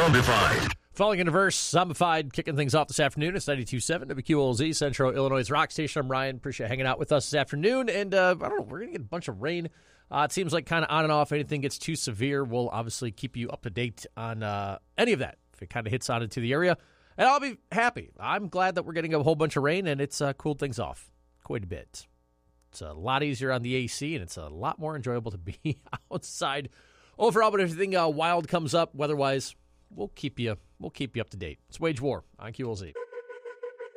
Zombified. Falling into verse, Zombified, kicking things off this afternoon. It's 92.7 WQLZ, Central Illinois' rock station. I'm Ryan. Appreciate hanging out with us this afternoon. And I don't know, we're going to get a bunch of rain. It seems like kind of on and off. Anything gets too severe, we'll obviously keep you up to date on any of that if it kind of hits on into the area. And I'll be happy. I'm glad that we're getting a whole bunch of rain, and it's cooled things off quite a bit. It's a lot easier on the AC, and it's a lot more enjoyable to be outside overall. But if anything wild comes up weather-wise, we'll keep you up to date. It's Wage War on QLZ.